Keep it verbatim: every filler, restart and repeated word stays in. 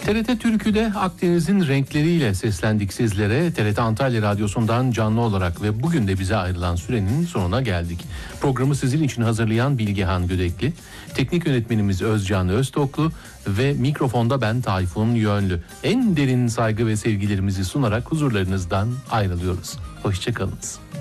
T R T Türkü'de Akdeniz'in renkleriyle seslendik sizlere. T R T Antalya Radyosu'ndan canlı olarak ve bugün de bize ayrılan sürenin sonuna geldik. Programı sizin için hazırlayan Bilgehan Gödekli, teknik yönetmenimiz Özcan Öztoklu ve mikrofonda ben Tayfun Yönlü. En derin saygı ve sevgilerimizi sunarak huzurlarınızdan ayrılıyoruz. Hoşçakalınız.